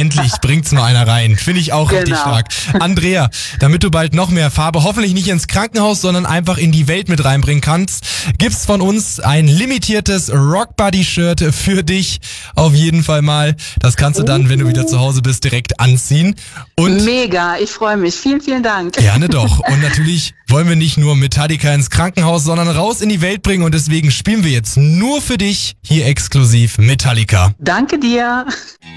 endlich bringt's mal einer rein. Finde ich auch richtig stark. Andrea, damit du bald noch mehr Farbe, hoffentlich nicht ins Krankenhaus, sondern einfach in die Welt mit reinbringen kannst, gibt's von uns ein limitiertes Rock Buddy Shirt für dich. Auf jeden Fall mal. Das kannst du dann, wenn du wieder zu Hause bist, direkt anziehen. Und mega, ich freue mich. Vielen, vielen Dank. Gerne doch. Und natürlich wollen wir nicht nur Metallica ins Krankenhaus, sondern raus in die Welt bringen. Und deswegen spielen wir jetzt nur für dich hier exklusiv Metallica. Danke dir.